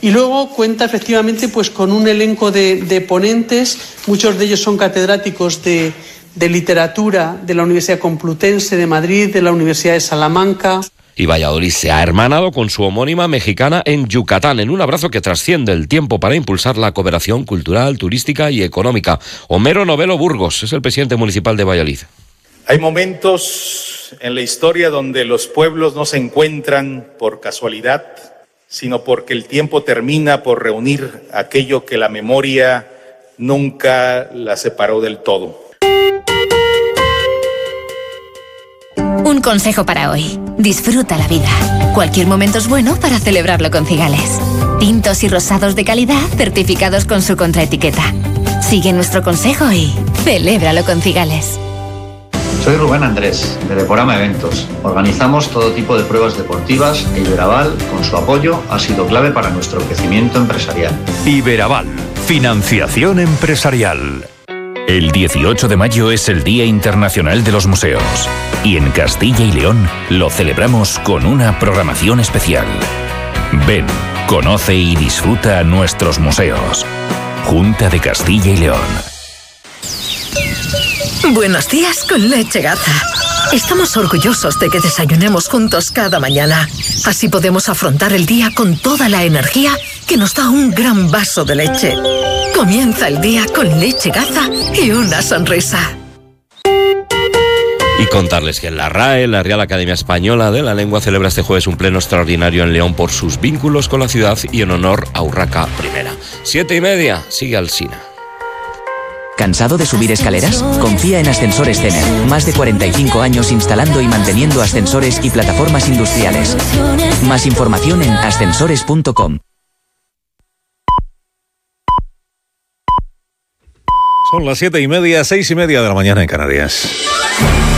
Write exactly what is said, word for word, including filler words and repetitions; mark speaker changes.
Speaker 1: Y luego cuenta efectivamente pues con un elenco de, de ponentes, muchos de ellos son catedráticos de, de literatura de la Universidad Complutense de Madrid, de la Universidad de Salamanca.
Speaker 2: Y Valladolid se ha hermanado con su homónima mexicana en Yucatán, en un abrazo que trasciende el tiempo para impulsar la cooperación cultural, turística y económica. Homero Novelo Burgos es el presidente municipal de Valladolid.
Speaker 3: Hay momentos en la historia donde los pueblos no se encuentran por casualidad, sino porque el tiempo termina por reunir aquello que la memoria nunca la separó del todo.
Speaker 4: Un consejo para hoy. Disfruta la vida. Cualquier momento es bueno para celebrarlo con Cigales. Tintos y rosados de calidad certificados con su contraetiqueta. Sigue nuestro consejo y celébralo con Cigales.
Speaker 5: Soy Rubén Andrés, de Deporama Eventos. Organizamos todo tipo de pruebas deportivas e Iberaval, con su apoyo, ha sido clave para nuestro crecimiento empresarial.
Speaker 6: Iberaval, financiación empresarial. El dieciocho de mayo es el Día Internacional de los Museos y en Castilla y León lo celebramos con una programación especial. Ven, conoce y disfruta nuestros museos. Junta de Castilla y León.
Speaker 7: Buenos días con Leche Gaza. Estamos orgullosos de que desayunemos juntos cada mañana. Así podemos afrontar el día con toda la energía que nos da un gran vaso de leche. Comienza el día con Leche Gaza y una sonrisa.
Speaker 2: Y contarles que la R A E, la Real Academia Española de la Lengua, celebra este jueves un pleno extraordinario en León por sus vínculos con la ciudad y en honor a Urraca I. Siete y media, sigue Alsina.
Speaker 8: ¿Cansado de subir escaleras? Confía en Ascensores Cener. Más de cuarenta y cinco años instalando y manteniendo ascensores y plataformas industriales. Más información en ascensores punto com.
Speaker 9: Son las siete y media, seis y media de la mañana en Canarias.